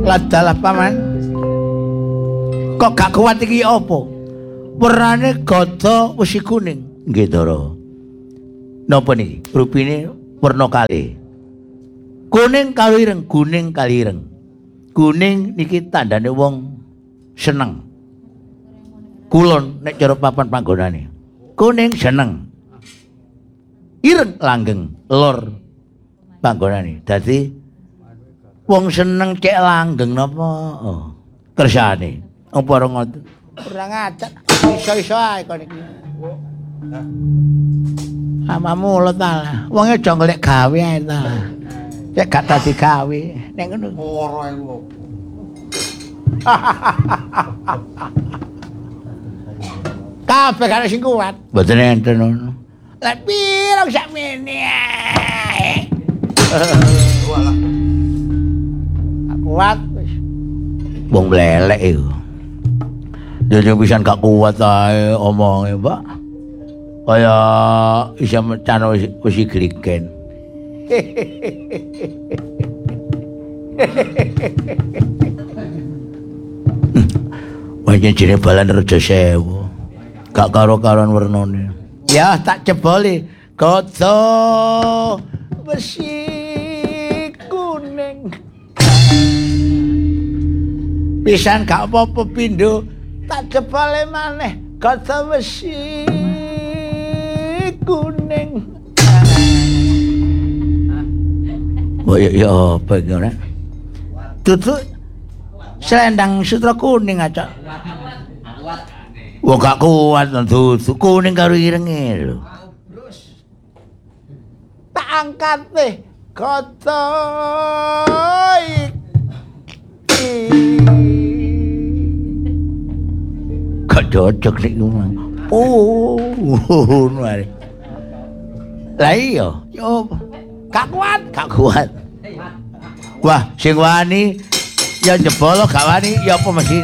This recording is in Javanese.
Ladalah paman. Kok gak kuat iki apa? Wernane gada wesi kuning. Nggih, Dara. Napa niki? Rupine werna kalih. Kuning kalireng, kuning kalireng. Kuning niki tandane wong seneng. Kulon nek cara papan panggonane. Kuning seneng. Ireng langgeng, lor panggonane. Dadi wong seneng cek langgeng napa? Oh, kersane. Apa ora ngoten? Ora ngajak iso-iso ae kon iki. Amamu mulut ta. Wong aja golek gawe ae ta. Cek gak dadi gawe. Nek ngono. Ora iku. Kabeh karo sing kuat. Mboten enten ngono. Lah piro sakmene ae. Walah. Kuat wis. Wong mlelek iku. Dene pisan gak kuat ae omonge, Pak. Kaya isa mecan wis gliken. Wajan jene balan Raja Sewu. Gak karo-karon wernane. Ya tak jeboli gada besi kuning. Pisan gak apa-apa pindho tak jebole maneh gada besi kuning. Oh ya apa iki ora? Dudu selendang sutra kuning aja. Wong gak kuat dudu kuning karo irenge lho. Tak angkat teh gada iki. Gak cocok nek ngono. Oh, ngono ae. Lah iya, yo gak kuat. Wah, sing wani ya jebol gak wani ya apa mesti